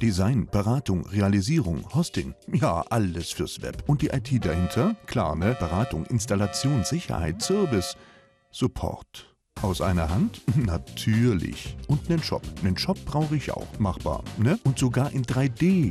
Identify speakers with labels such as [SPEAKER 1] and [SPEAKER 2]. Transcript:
[SPEAKER 1] Design, Beratung, Realisierung, Hosting. Ja, alles fürs Web. Und die IT dahinter? Klar, ne? Beratung, Installation, Sicherheit, Service, Support. Aus einer Hand? Natürlich. Und nen Shop. Nen Shop brauche ich auch. Machbar, ne? Und sogar in 3D.